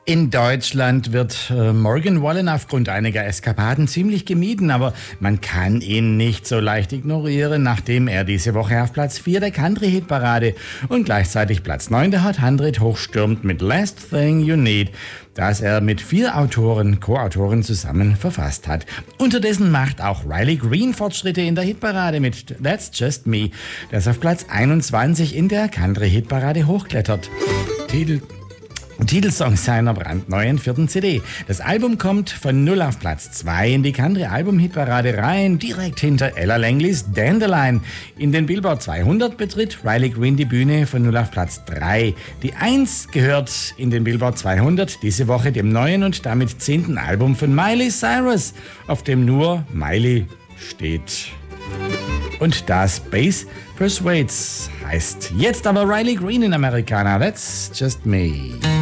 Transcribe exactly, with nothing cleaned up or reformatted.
In Deutschland wird äh, Morgan Wallen aufgrund einiger Eskapaden ziemlich gemieden, aber man kann ihn nicht so leicht ignorieren, nachdem er diese Woche auf Platz vier der Country-Hitparade und gleichzeitig Platz neun der Hot hundert hochstürmt mit Last Thing You Need, das er mit vier Autoren, Co-Autoren zusammen verfasst hat. Unterdessen macht auch Riley Green Fortschritte in der Hitparade mit That's Just Me, das auf Platz einundzwanzig in der Country-Hitparade hochklettert. Titel Titelsong seiner brandneuen vierten C D. Das Album kommt von null auf Platz zwei in die Country-Album-Hitparade rein, direkt hinter Ella Langleys Dandelion. In den Billboard zweihundert betritt Riley Green die Bühne von null auf Platz drei. Die eins gehört in den Billboard zweihundert diese Woche dem neuen und damit zehnten Album von Miley Cyrus, auf dem nur Miley steht. Und das Bass Persuades heißt. Jetzt aber Riley Green in Americana. That's Just Me.